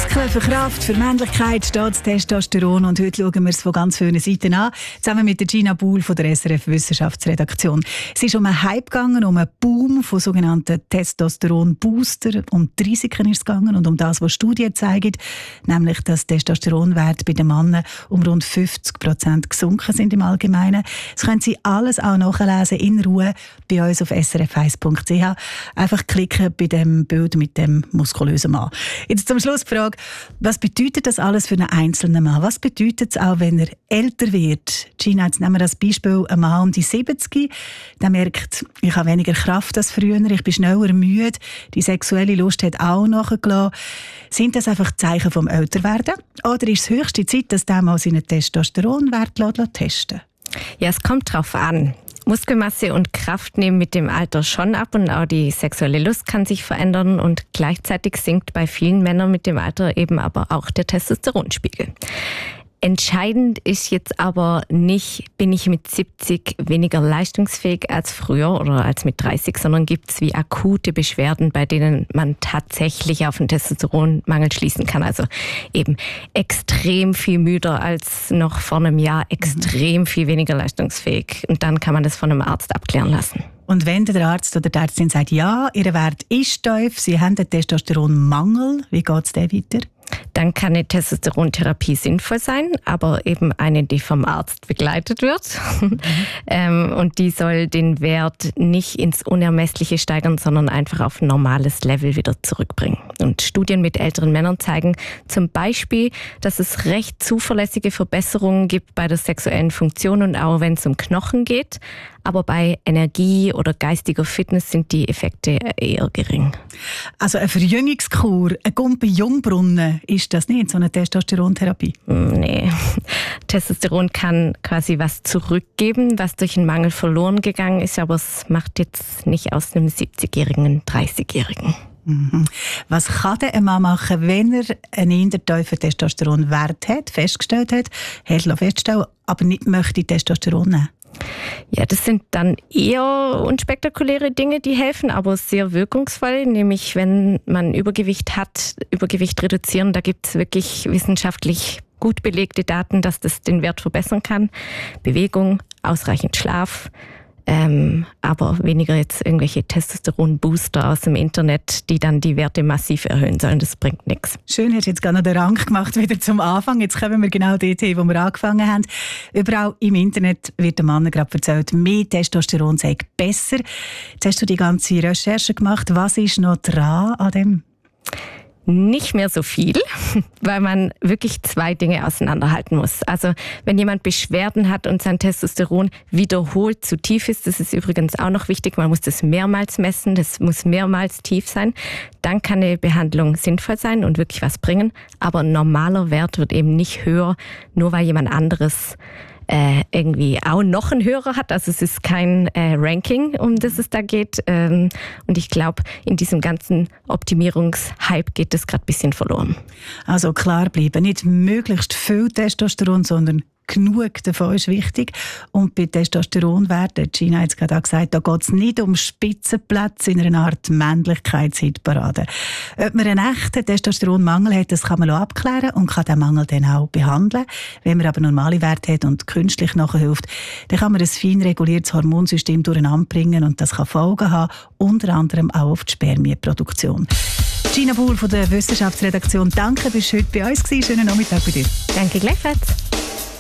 Muskeln, für Kraft, für Männlichkeit steht das Testosteron. Und heute schauen wir es von ganz vielen Seiten an, zusammen mit der Gina Buhl von der SRF Wissenschaftsredaktion. Es ist um einen Hype gegangen, um einen Boom von sogenannten Testosteron-Booster. Um die Risiken ist es gegangen und um das, was Studien zeigen, nämlich, dass Testosteronwerte bei den Männern um rund 50% gesunken sind im Allgemeinen. Das können Sie alles auch nachlesen in Ruhe bei uns auf srf1.ch. Einfach klicken bei dem Bild mit dem muskulösen Mann. Jetzt zum Schluss die Frage, was bedeutet das alles für einen einzelnen Mann? Was bedeutet es auch, wenn er älter wird? Gina, jetzt nehmen wir als Beispiel einen Mann um die 70, der merkt, ich habe weniger Kraft als früher, ich bin schneller müde, die sexuelle Lust hat auch nachgelassen. Sind das einfach Zeichen vom Älterwerden? Oder ist es höchste Zeit, dass der mal seinen Testosteronwert testen lässt? Ja, es kommt drauf an. Muskelmasse und Kraft nehmen mit dem Alter schon ab und auch die sexuelle Lust kann sich verändern und gleichzeitig sinkt bei vielen Männern mit dem Alter eben aber auch der Testosteronspiegel. Entscheidend ist jetzt aber nicht, bin ich mit 70 weniger leistungsfähig als früher oder als mit 30, sondern gibt es wie akute Beschwerden, bei denen man tatsächlich auf einen Testosteronmangel schließen kann. Also eben extrem viel müder als noch vor einem Jahr, extrem viel weniger leistungsfähig. Und dann kann man das von einem Arzt abklären lassen. Und wenn der Arzt oder die Ärztin sagt, ja, Ihr Wert ist tief, Sie haben einen Testosteronmangel, wie geht es dann weiter? Dann kann eine Testosterontherapie sinnvoll sein, aber eben eine, die vom Arzt begleitet wird. Und die soll den Wert nicht ins Unermessliche steigern, sondern einfach auf ein normales Level wieder zurückbringen. Und Studien mit älteren Männern zeigen zum Beispiel, dass es recht zuverlässige Verbesserungen gibt bei der sexuellen Funktion und auch wenn es um Knochen geht. Aber bei Energie oder geistiger Fitness sind die Effekte eher gering. Also eine Verjüngungskur, ein Gumpe Jungbrunnen, ist das nicht so eine Testosterontherapie? Nee. Testosteron kann quasi was zurückgeben, was durch einen Mangel verloren gegangen ist, aber es macht jetzt nicht aus einem 70-Jährigen einen 30-Jährigen. Was kann denn ein Mann machen, wenn er einen tiefen Testosteronwert hat, festgestellt hat feststellen, aber nicht möchte Testosteron nehmen? Ja, das sind dann eher unspektakuläre Dinge, die helfen, aber sehr wirkungsvoll. Nämlich, wenn man Übergewicht hat, Übergewicht reduzieren, da gibt es wirklich wissenschaftlich gut belegte Daten, dass das den Wert verbessern kann. Bewegung, ausreichend Schlaf, aber weniger jetzt irgendwelche Testosteron-Booster aus dem Internet, die dann die Werte massiv erhöhen sollen. Das bringt nichts. Schön, hast du jetzt gerade noch den Rang gemacht wieder zum Anfang. Jetzt kommen wir genau dorthin, wo wir angefangen haben. Überall im Internet wird den Männern gerade erzählt, mehr Testosteron sei besser. Jetzt hast du die ganze Recherche gemacht. Was ist noch dran an dem? Nicht mehr so viel, weil man wirklich zwei Dinge auseinanderhalten muss. Also wenn jemand Beschwerden hat und sein Testosteron wiederholt zu tief ist, das ist übrigens auch noch wichtig, man muss das mehrmals messen, das muss mehrmals tief sein, dann kann eine Behandlung sinnvoll sein und wirklich was bringen. Aber ein normaler Wert wird eben nicht höher, nur weil jemand anderes irgendwie auch noch einen Hörer hat. Also es ist kein Ranking, um das es da geht. Und ich glaube, in diesem ganzen Optimierungshype geht das gerade ein bisschen verloren. Also klar bleiben, nicht möglichst viel Testosteron, sondern genug davon ist wichtig. Und bei Testosteronwerten, Gina hat es gerade auch gesagt, da geht es nicht um Spitzenplätze in einer Art Männlichkeitshitparade. Ob man einen echten Testosteronmangel hat, das kann man abklären und kann den Mangel dann auch behandeln. Wenn man aber normale Werte hat und künstlich nachhilft, dann kann man ein fein reguliertes Hormonsystem durcheinander bringen und das kann Folgen haben, unter anderem auch auf die Spermienproduktion. Gina Buhl von der Wissenschaftsredaktion, danke, bist heute bei uns gewesen. Schönen Nachmittag bei dir. Danke gleichfalls.